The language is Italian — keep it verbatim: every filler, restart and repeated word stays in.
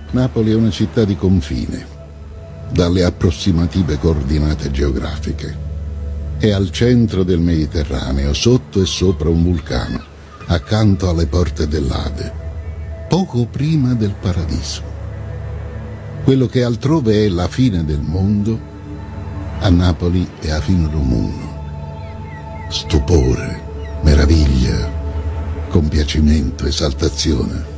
Napoli è una città di confine, dalle approssimative coordinate geografiche. È al centro del Mediterraneo, sotto e sopra un vulcano, accanto alle porte dell'Ade, poco prima del paradiso. Quello che altrove è la fine del mondo, a Napoli è la fine del mondo. Stupore, meraviglia, compiacimento, esaltazione.